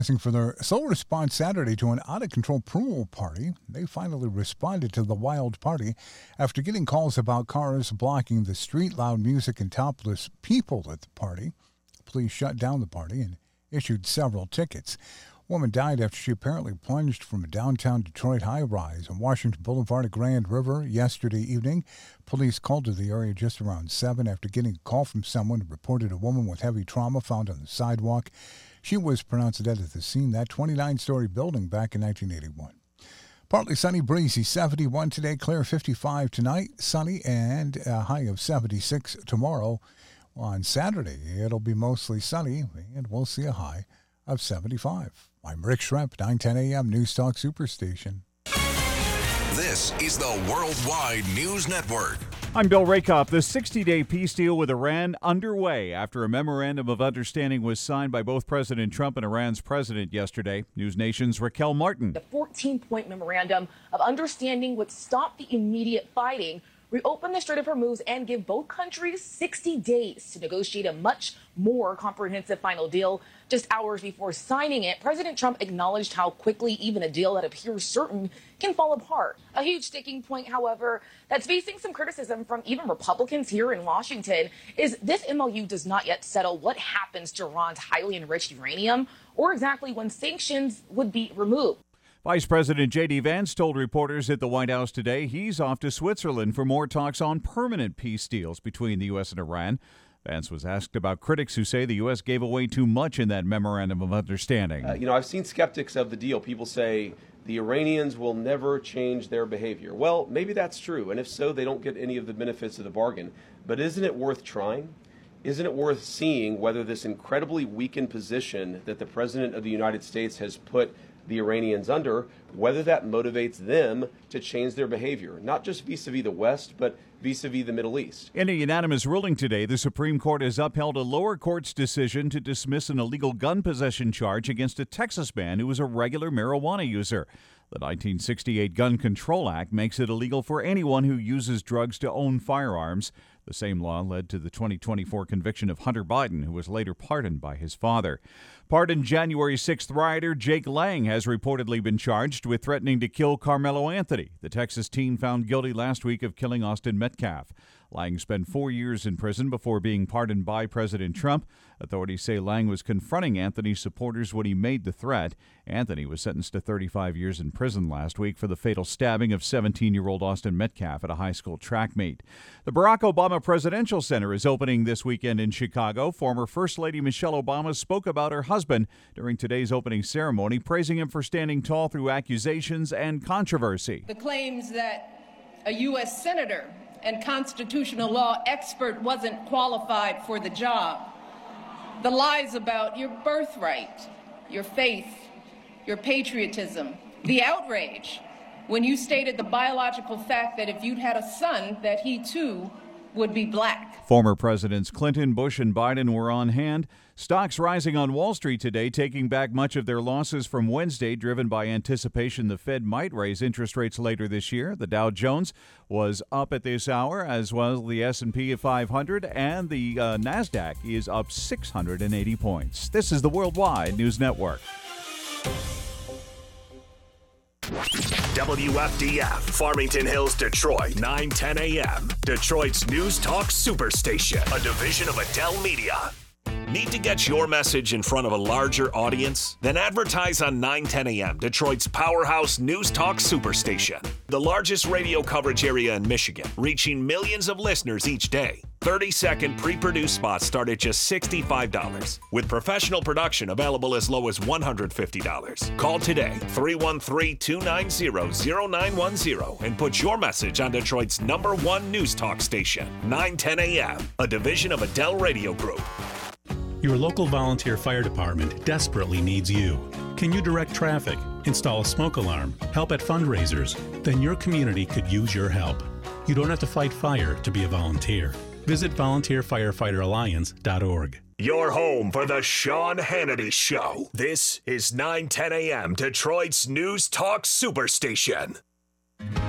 For their sole response Saturday to an out-of-control pool party. They finally responded to the wild party after getting calls about cars blocking the street, loud music, and topless people at the party. Police shut down the party and issued several tickets. A woman died after she apparently plunged from a downtown Detroit high-rise on Washington Boulevard at Grand River yesterday evening. Police called to the area just around 7 after getting a call from someone who reported a woman with heavy trauma found on the sidewalk. She was pronounced dead at the scene, that 29-story building back in 1981. Partly sunny, breezy, 71 today, clear 55 tonight, sunny, and a high of 76 tomorrow. On Saturday, it'll be mostly sunny, and we'll see a high of 75. I'm Rick Schremp, 910 a.m. News Talk Superstation. This is the Worldwide News Network. I'm Bill Rakoff. The 60-day peace deal with Iran underway after a memorandum of understanding was signed by both President Trump and Iran's president yesterday. News Nation's Raquel Martin. The 14-point memorandum of understanding would stop the immediate fighting, reopen the Strait of Hormuz, and give both countries 60 days to negotiate a much more comprehensive final deal. Just hours before signing it, President Trump acknowledged how quickly even a deal that appears certain can fall apart. A huge sticking point, however, that's facing some criticism from even Republicans here in Washington is this MOU does not yet settle what happens to Iran's highly enriched uranium or exactly when sanctions would be removed. Vice President J.D. Vance told reporters at the White House today he's off to Switzerland for more talks on permanent peace deals between the U.S. and Iran. Vance was asked about critics who say the U.S. gave away too much in that memorandum of understanding. I've seen skeptics of the deal. People say the Iranians will never change their behavior. Well, maybe that's true, and if so, they don't get any of the benefits of the bargain. But isn't it worth trying? Isn't it worth seeing whether this incredibly weakened position that the President of the United States has put the Iranians under, whether that motivates them to change their behavior, not just vis-a-vis the West, but vis-a-vis the Middle East. In a unanimous ruling today, the Supreme Court has upheld a lower court's decision to dismiss an illegal gun possession charge against a Texas man who was a regular marijuana user. The 1968 Gun Control Act makes it illegal for anyone who uses drugs to own firearms. The same law led to the 2024 conviction of Hunter Biden, who was later pardoned by his father. Pardoned January 6th rioter Jake Lang has reportedly been charged with threatening to kill Carmelo Anthony, the Texas teen found guilty last week of killing Austin Metcalf. Lang spent 4 years in prison before being pardoned by President Trump. Authorities say Lang was confronting Anthony's supporters when he made the threat. Anthony was sentenced to 35 years in prison last week for the fatal stabbing of 17-year-old Austin Metcalf at a high school track meet. The Barack Obama Presidential Center is opening this weekend in Chicago. Former First Lady Michelle Obama spoke about her husband during today's opening ceremony, praising him for standing tall through accusations and controversy. The claims that a U.S. senator and constitutional law expert wasn't qualified for the job. The lies about your birthright, your faith, your patriotism. The outrage when you stated the biological fact that if you'd had a son, that he too would be black. Former Presidents Clinton, Bush, and Biden were on hand. Stocks rising on Wall Street today, taking back much of their losses from Wednesday, driven by anticipation the Fed might raise interest rates later this year. The Dow Jones was up at this hour, as well as the S&P 500, and the NASDAQ is up 680 points. This is the Worldwide News Network. WFDF, Farmington Hills, Detroit, 910 a.m. Detroit's News Talk Superstation, a division of Adele Media. Need to get your message in front of a larger audience? Then advertise on 910 a.m., Detroit's powerhouse News Talk Superstation. The largest radio coverage area in Michigan, reaching millions of listeners each day. 30-second pre-produced spots start at just $65, with professional production available as low as $150. Call today, 313-290-0910, and put your message on Detroit's #1 News Talk station, 910 a.m., a division of Adele Radio Group. Your local volunteer fire department desperately needs you. Can you direct traffic, install a smoke alarm, help at fundraisers? Then your community could use your help. You don't have to fight fire to be a volunteer. Visit volunteerfirefighteralliance.org. Your home for the Sean Hannity Show. This is 910 a.m. Detroit's News Talk Superstation.